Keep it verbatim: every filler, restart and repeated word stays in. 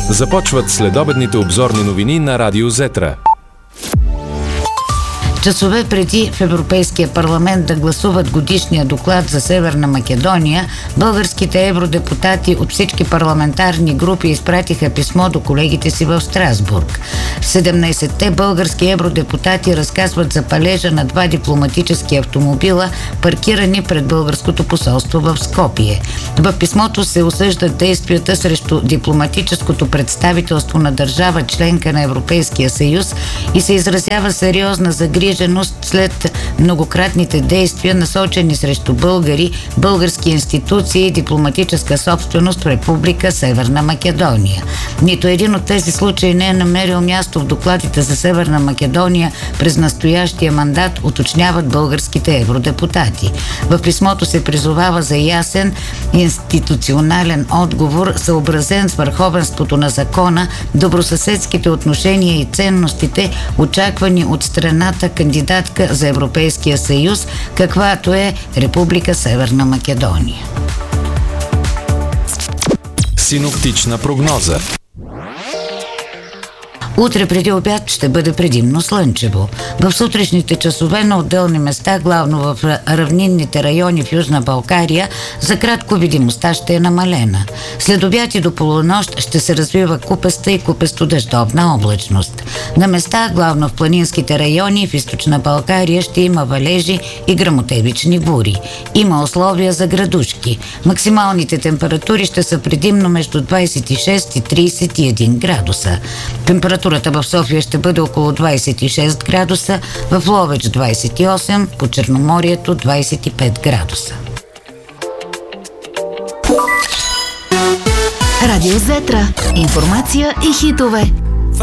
Започват следобедните обзорни новини на Радио Зетра. Часове преди в Европейския парламент да гласуват годишния доклад за Северна Македония, българските евродепутати от всички парламентарни групи изпратиха писмо до колегите си в Страсбург. седемнайсетте български евродепутати разказват за палежа на два дипломатически автомобила, паркирани пред българското посолство в Скопие. В писмото се осъждат действията срещу дипломатическото представителство на държава, членка на Европейския съюз, и се изразява сериозна загриженост след многократните действия, насочени срещу българи, български институции и дипломатическа собственост в Република Северна Македония. Нито един от тези случаи не е намерил място в докладите за Северна Македония през настоящия мандат, уточняват българските евродепутати. В писмото се призовава за ясен институционален отговор, съобразен с върховенството на закона, добросъседските отношения и ценностите, очаквани от страната кандидатка за Европейския съюз, каквато е Република Северна Македония. Синоптична прогноза. Утре преди обяд ще бъде предимно слънчево. В сутрешните часове на отделни места, главно в равнинните райони в Южна България, за кратко видимостта ще е намалена. След обяд и до полунощ ще се развива купеста и купесто-дъждовна облачност. На места, главно в планинските райони в Източна България, ще има валежи и гръмотевични бури. Има условия за градушки. Максималните температури ще са предимно между двайсет и шест и трийсет и един градуса. Температурата в София ще бъде около двайсет и шест градуса, в Ловеч двайсет и осем, по Черноморието двайсет и пет градуса. Радио Зетра. Информация и хитове.